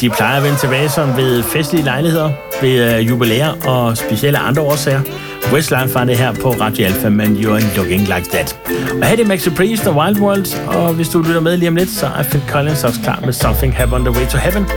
De plejer at vende tilbage som ved festlige lejligheder, ved jubilæer og specielle andre årsager. Westlife var det her på Radio Alpha, men You're Looking Like That. Og her er det Maxi Priest og Wild World, og hvis du lytter med lige om lidt, så er Phil Collins også klar med Something Happened on the Way to Heaven.